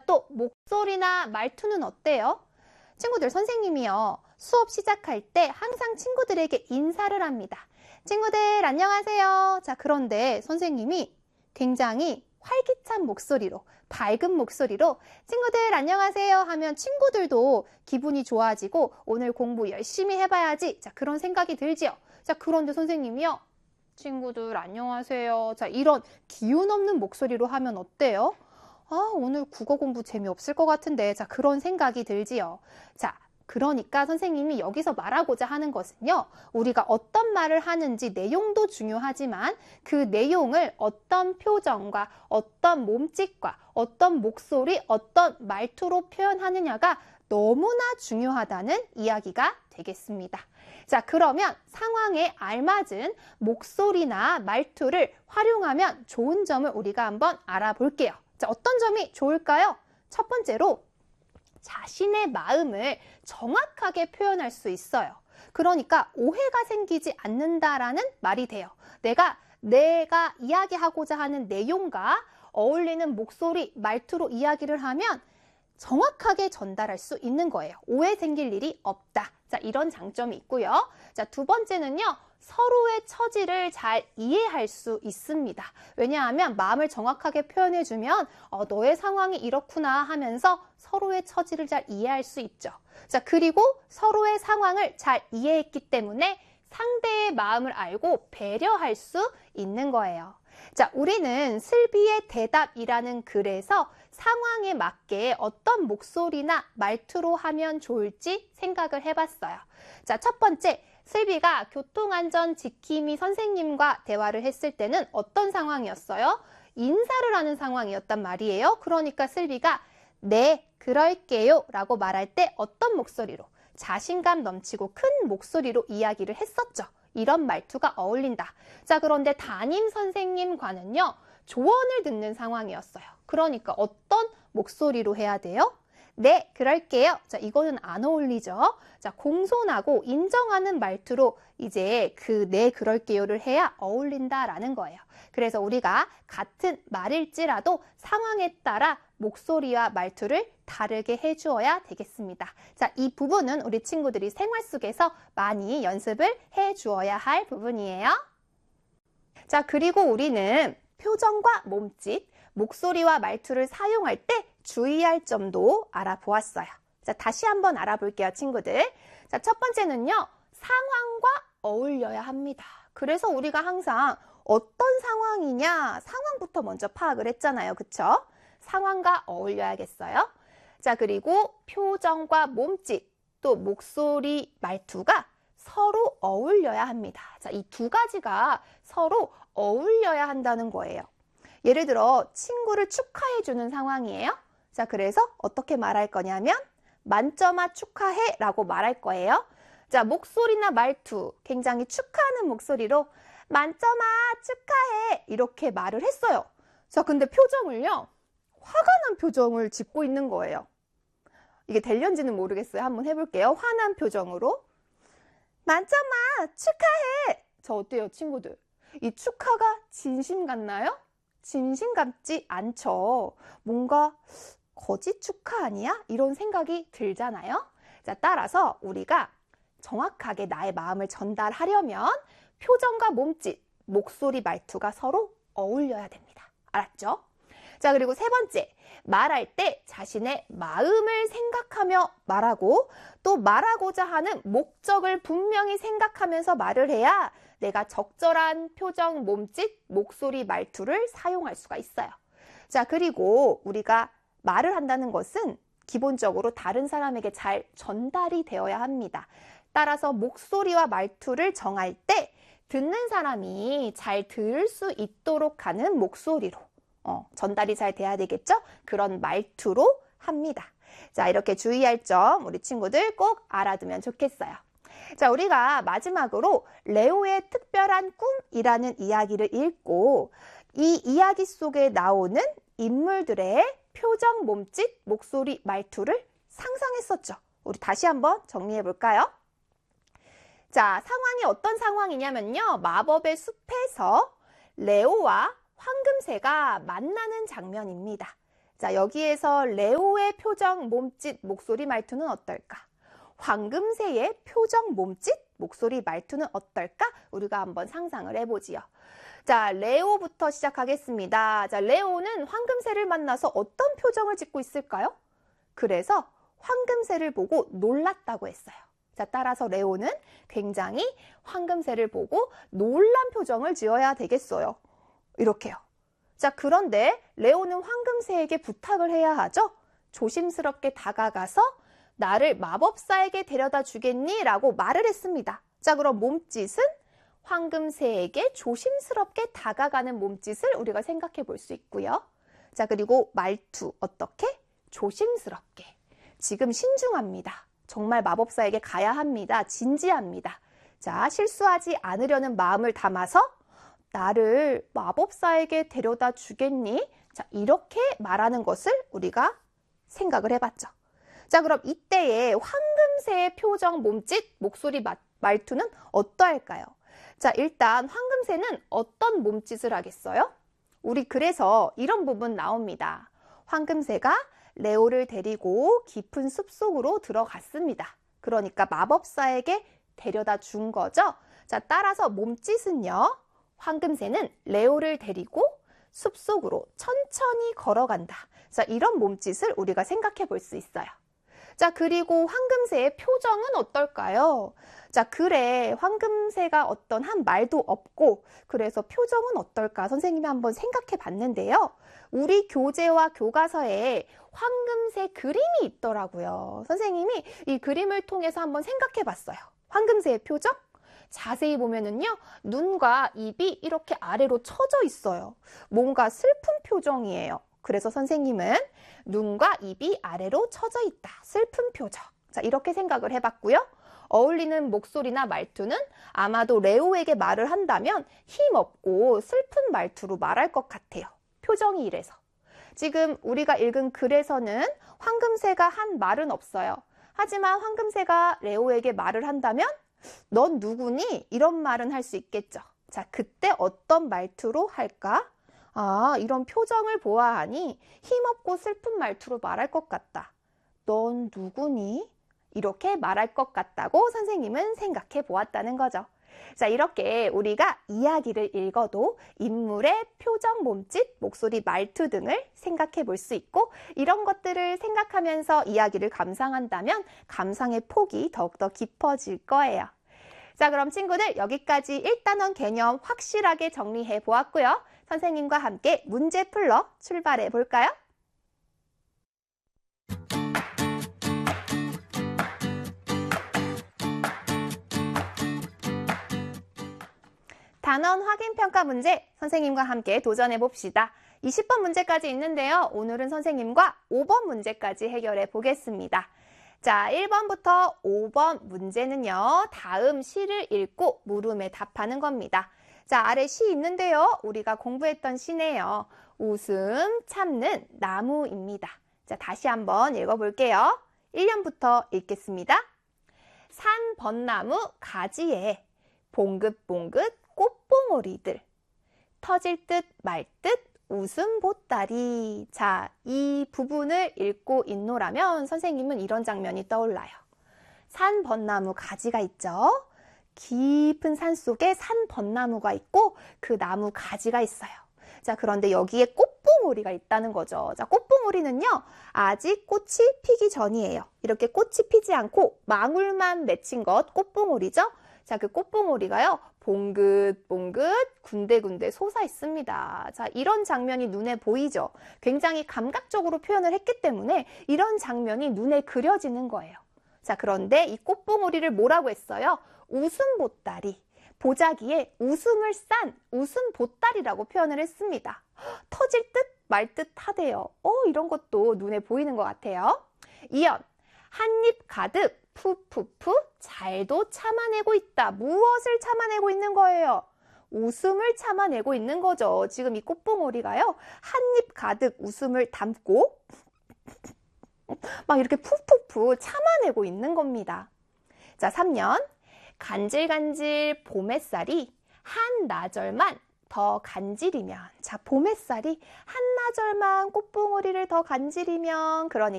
또 목소리나 말투는 어때요? 친구들, 선생님이요. 수업 시작할 때 항상 친구들에게 인사를 합니다. 친구들, 안녕하세요. 자, 그런데 선생님이 굉장히 활기찬 목소리로, 밝은 목소리로 친구들 안녕하세요 하면 친구들도 기분이 좋아지고 오늘 공부 열심히 해봐야지. 자, 그런 생각이 들지요. 자, 그런데 선생님이요. 친구들 안녕하세요. 자, 이런 기운 없는 목소리로 하면 어때요? 아, 오늘 국어 공부 재미없을 것 같은데. 자, 그런 생각이 들지요. 자, 그러니까 선생님이 여기서 말하고자 하는 것은요. 우리가 어떤 말을 하는지 내용도 중요하지만 그 내용을 어떤 표정과 어떤 몸짓과 어떤 목소리, 어떤 말투로 표현하느냐가 너무나 중요하다는 이야기가 되겠습니다. 자, 그러면 상황에 알맞은 목소리나 말투를 활용하면 좋은 점을 우리가 한번 알아볼게요. 자, 어떤 점이 좋을까요? 첫 번째로 자신의 마음을 정확하게 표현할 수 있어요. 그러니까 오해가 생기지 않는다라는 말이 돼요. 내가 이야기하고자 하는 내용과 어울리는 목소리, 말투로 이야기를 하면 정확하게 전달할 수 있는 거예요. 오해 생길 일이 없다. 자, 이런 장점이 있고요. 자, 두 번째는요. 서로의 처지를 잘 이해할 수 있습니다. 왜냐하면 마음을 정확하게 표현해주면 너의 상황이 이렇구나 하면서 서로의 처지를 잘 이해할 수 있죠. 자, 그리고 서로의 상황을 잘 이해했기 때문에 상대의 마음을 알고 배려할 수 있는 거예요. 자, 우리는 슬비의 대답이라는 글에서 상황에 맞게 어떤 목소리나 말투로 하면 좋을지 생각을 해봤어요. 자, 첫 번째, 슬비가 교통안전 지킴이 선생님과 대화를 했을 때는 어떤 상황이었어요? 인사를 하는 상황이었단 말이에요. 그러니까 슬비가 네, 그럴게요 라고 말할 때 어떤 목소리로? 자신감 넘치고 큰 목소리로 이야기를 했었죠. 이런 말투가 어울린다. 자, 그런데 담임 선생님과는요, 조언을 듣는 상황이었어요. 그러니까 어떤 목소리로 해야 돼요? 네, 그럴게요. 자, 이거는 안 어울리죠. 자, 공손하고 인정하는 말투로 이제 네, 그럴게요를 해야 어울린다라는 거예요. 그래서 우리가 같은 말일지라도 상황에 따라 목소리와 말투를 다르게 해주어야 되겠습니다. 자, 이 부분은 우리 친구들이 생활 속에서 많이 연습을 해주어야 할 부분이에요. 자, 그리고 우리는 표정과 몸짓, 목소리와 말투를 사용할 때 주의할 점도 알아보았어요. 자, 다시 한번 알아볼게요, 친구들. 자, 첫 번째는요, 상황과 어울려야 합니다. 그래서 우리가 항상 어떤 상황이냐, 상황부터 먼저 파악을 했잖아요. 그쵸? 상황과 어울려야겠어요. 자, 그리고 표정과 몸짓, 또 목소리, 말투가 서로 어울려야 합니다. 자, 이 두 가지가 서로 어울려야 한다는 거예요. 예를 들어 친구를 축하해주는 상황이에요. 자, 그래서 어떻게 말할 거냐면 만점아 축하해 라고 말할 거예요. 자, 목소리나 말투 굉장히 축하하는 목소리로 만점아 축하해 이렇게 말을 했어요. 자, 근데 표정을요, 화가 난 표정을 짓고 있는 거예요. 이게 될련지는 모르겠어요. 한번 해볼게요. 화난 표정으로 만점아 축하해. 저 어때요, 친구들? 이 축하가 진심 같나요? 진심 같지 않죠. 뭔가 거짓 축하 아니야? 이런 생각이 들잖아요. 자, 따라서 우리가 정확하게 나의 마음을 전달하려면 표정과 몸짓, 목소리, 말투가 서로 어울려야 됩니다. 알았죠? 자, 그리고 세 번째, 말할 때 자신의 마음을 생각하며 말하고 또 말하고자 하는 목적을 분명히 생각하면서 말을 해야 내가 적절한 표정, 몸짓, 목소리, 말투를 사용할 수가 있어요. 자, 그리고 우리가 말을 한다는 것은 기본적으로 다른 사람에게 잘 전달이 되어야 합니다. 따라서 목소리와 말투를 정할 때 듣는 사람이 잘 들을 수 있도록 하는 목소리로 전달이 잘 돼야 되겠죠? 그런 말투로 합니다. 자, 이렇게 주의할 점 우리 친구들 꼭 알아두면 좋겠어요. 자, 우리가 마지막으로 레오의 특별한 꿈이라는 이야기를 읽고 이 이야기 속에 나오는 인물들의 표정, 몸짓, 목소리, 말투를 상상했었죠. 우리 다시 한번 정리해 볼까요? 자, 상황이 어떤 상황이냐면요. 마법의 숲에서 레오와 황금새가 만나는 장면입니다. 자, 여기에서 레오의 표정, 몸짓, 목소리, 말투는 어떨까? 황금새의 표정, 몸짓, 목소리, 말투는 어떨까? 우리가 한번 상상을 해보지요. 자, 레오부터 시작하겠습니다. 자, 레오는 황금새를 만나서 어떤 표정을 짓고 있을까요? 그래서 황금새를 보고 놀랐다고 했어요. 자, 따라서 레오는 굉장히 황금새를 보고 놀란 표정을 지어야 되겠어요. 이렇게요. 자, 그런데 레오는 황금새에게 부탁을 해야 하죠. 조심스럽게 다가가서 나를 마법사에게 데려다 주겠니? 라고 말을 했습니다. 자, 그럼 몸짓은 황금새에게 조심스럽게 다가가는 몸짓을 우리가 생각해 볼 수 있고요. 자, 그리고 말투 어떻게? 조심스럽게. 지금 신중합니다. 정말 마법사에게 가야 합니다. 진지합니다. 자, 실수하지 않으려는 마음을 담아서 나를 마법사에게 데려다 주겠니? 자, 이렇게 말하는 것을 우리가 생각을 해봤죠. 자, 그럼 이때의 황금새의 표정, 몸짓, 목소리, 말투는 어떠할까요? 자, 일단 황금새는 어떤 몸짓을 하겠어요? 우리 그래서 이런 부분 나옵니다. 황금새가 레오를 데리고 깊은 숲속으로 들어갔습니다. 그러니까 마법사에게 데려다 준 거죠. 자, 따라서 몸짓은요. 황금새는 레오를 데리고 숲속으로 천천히 걸어간다. 자, 이런 몸짓을 우리가 생각해 볼 수 있어요. 자, 그리고 황금새의 표정은 어떨까요? 자, 그래, 황금새가 어떤 한 말도 없고, 그래서 표정은 어떨까? 선생님이 한번 생각해 봤는데요. 우리 교재와 교과서에 황금새 그림이 있더라고요. 선생님이 이 그림을 통해서 한번 생각해 봤어요. 황금새의 표정? 자세히 보면은요, 눈과 입이 이렇게 아래로 처져 있어요. 뭔가 슬픈 표정이에요. 그래서 선생님은 눈과 입이 아래로 처져 있다. 슬픈 표정. 자, 이렇게 생각을 해봤고요. 어울리는 목소리나 말투는 아마도 레오에게 말을 한다면 힘없고 슬픈 말투로 말할 것 같아요. 표정이 이래서. 지금 우리가 읽은 글에서는 황금새가 한 말은 없어요. 하지만 황금새가 레오에게 말을 한다면 넌 누구니? 이런 말은 할 수 있겠죠. 자, 그때 어떤 말투로 할까? 아, 이런 표정을 보아하니 힘없고 슬픈 말투로 말할 것 같다. 넌 누구니? 이렇게 말할 것 같다고 선생님은 생각해 보았다는 거죠. 자, 이렇게 우리가 이야기를 읽어도 인물의 표정, 몸짓, 목소리, 말투 등을 생각해 볼 수 있고 이런 것들을 생각하면서 이야기를 감상한다면 감상의 폭이 더욱더 깊어질 거예요. 자, 그럼 친구들 여기까지 1단원 개념 확실하게 정리해 보았고요. 선생님과 함께 문제 풀러 출발해 볼까요? 단원 확인평가 문제 선생님과 함께 도전해 봅시다. 20번 문제까지 있는데요. 오늘은 선생님과 5번 문제까지 해결해 보겠습니다. 자, 1번부터 5번 문제는요. 다음 시를 읽고 물음에 답하는 겁니다. 자, 아래 시 있는데요. 우리가 공부했던 시네요. 웃음 참는 나무입니다. 자, 다시 한번 읽어볼게요. 1년부터 읽겠습니다. 산 벚나무 가지에 봉긋봉긋 꽃봉오리들 터질 듯 말 듯 웃음 보따리. 자, 이 부분을 읽고 있노라면 선생님은 이런 장면이 떠올라요. 산 벚나무 가지가 있죠. 깊은 산 속에 산 벚나무가 있고 그 나무 가지가 있어요. 자, 그런데 여기에 꽃봉오리가 있다는 거죠. 자, 꽃봉오리는요, 아직 꽃이 피기 전이에요. 이렇게 꽃이 피지 않고 망울만 맺힌 것 꽃봉오리죠. 자, 그 꽃봉오리가요, 봉긋봉긋 군데군데 솟아 있습니다. 자, 이런 장면이 눈에 보이죠? 굉장히 감각적으로 표현을 했기 때문에 이런 장면이 눈에 그려지는 거예요. 자, 그런데 이 꽃봉오리를 뭐라고 했어요? 웃음 보따리. 보자기에 웃음을 싼 웃음 보따리라고 표현을 했습니다. 터질 듯 말 듯 하대요. 이런 것도 눈에 보이는 것 같아요. 2연, 한입 가득 푸푸푸 잘도 참아내고 있다. 무엇을 참아내고 있는 거예요? 웃음을 참아내고 있는 거죠. 지금 이 꽃봉오리가요, 한입 가득 웃음을 담고 막 이렇게 푸푸푸 참아내고 있는 겁니다. 자, 3년, 간질간질 봄햇살이 한나절만 더 간질이면, 자, 봄햇살이 한나절만 꽃봉오리를 더 간지리면 그러니까